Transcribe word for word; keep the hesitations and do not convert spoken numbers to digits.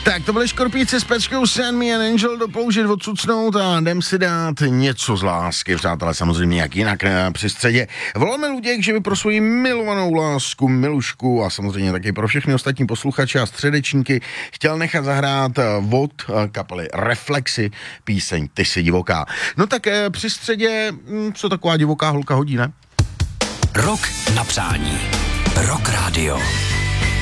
Tak to byly Škorpíci s peckou Send Me an Angel, doploužit, odsucnout a jdem si dát něco z lásky, přátelé, samozřejmě jak jinak při středě. Voláme Luděk, že by pro svoji milovanou lásku, milušku a samozřejmě taky pro všechny ostatní posluchače a středečníky chtěl nechat zahrát od kapely Reflexy píseň Ty jsi divoká. No tak při středě, co taková divoká holka hodí, ne? Rok na přání. Rock Radio.